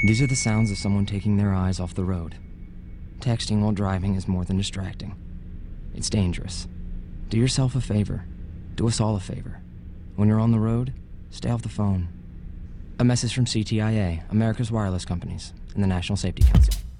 These are the sounds of someone taking their eyes off the road. Texting while driving is more than distracting. It's dangerous. Do yourself a favor. Do us all a favor. When you're on the road, stay off the phone. A message from CTIA, America's wireless companies, and the National Safety Council.